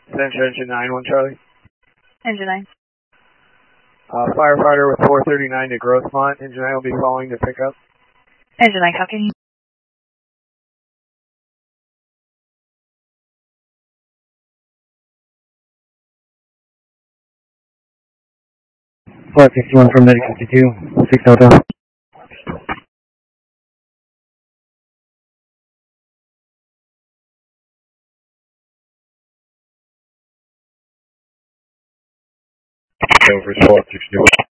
Center Engine 9, 1 Charlie. Engine 9. Firefighter with 439 to Grossmont. Engine 9 will be following to pick up. Engine 9, copy. Flight 61 from Medic 52, 6 Hotel. Over, Flight 61.